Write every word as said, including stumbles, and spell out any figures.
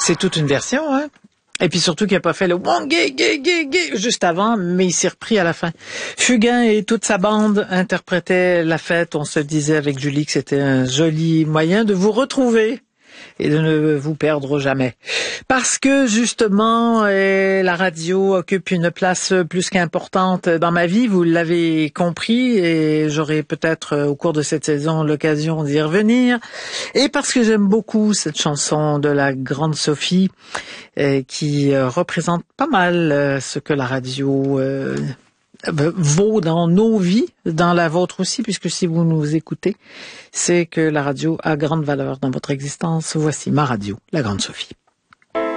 C'est toute une version, hein. Et puis surtout qu'il n'a pas fait le one gay, gay, gay, gay juste avant, mais il s'est repris à la fin. Fugain et toute sa bande interprétaient La Fête. On se disait avec Julie que c'était un joli moyen de vous retrouver et de ne vous perdre jamais. Parce que justement, euh, la radio occupe une place plus qu'importante dans ma vie, vous l'avez compris, et j'aurai peut-être euh, au cours de cette saison l'occasion d'y revenir. Et parce que j'aime beaucoup cette chanson de la grande Sophie, euh, qui euh, représente pas mal euh, ce que la radio euh, vaut dans nos vies, dans la vôtre aussi, puisque si vous nous écoutez, c'est que la radio a grande valeur dans votre existence. Voici ma radio, la grande Sophie.